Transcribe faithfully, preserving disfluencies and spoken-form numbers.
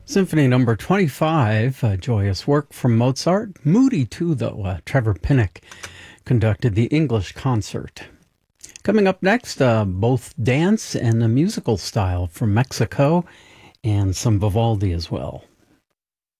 Symphony number twenty-five, a joyous work from Mozart. Moody, too, though. Uh, Trevor Pinnock conducted the English concert. Coming up next, uh, both dance and a musical style from Mexico, and some Vivaldi as well.